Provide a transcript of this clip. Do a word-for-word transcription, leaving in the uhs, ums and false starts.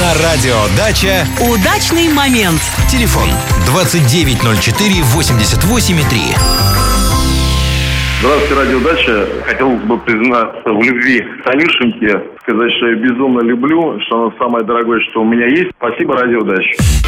На радио «Дача» удачный момент. Телефон двадцать девять ноль четыре восемьдесят восемь три. Здравствуйте, радио «Дача». Хотел бы признаться в любви к Танюшеньке, сказать, что я безумно люблю, что она самое дорогое, что у меня есть. Спасибо, радио «Дача».